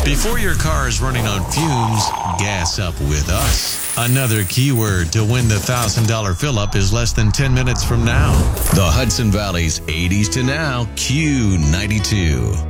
Before your car is running on fumes, gas up with us. Another keyword to win the $1,000 fill-up is less than 10 minutes from now. The Hudson Valley's 80s to now Q92.